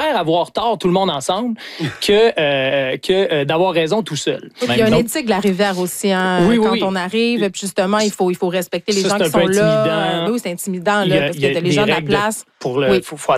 préfère avoir tort tout le monde ensemble que d'avoir raison tout seul. Il y a une éthique de la rivière aussi. Hein, quand on arrive, puis justement, il faut respecter les gens qui sont là. Oui, c'est intimidant là, parce que les gens de la place. Il faut